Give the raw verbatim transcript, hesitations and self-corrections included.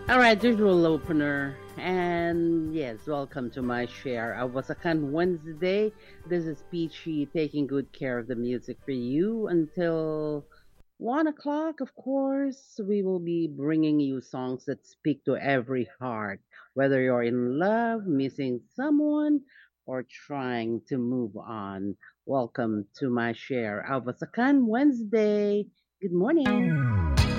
All right, usual opener. And yes, welcome to my share of Wasakan Wednesday. This is Peachy taking good care of the music for you until one o'clock, of course. We will be bringing you songs that speak to every heart, whether you're in love, missing someone, or trying to move on. Welcome to my share of Wasakan Wednesday. Good morning.